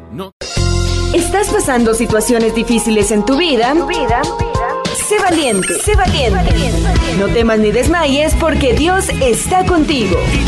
No. ¿Estás pasando situaciones difíciles en tu vida? Sé valiente, sé valiente. No temas ni desmayes porque Dios está contigo.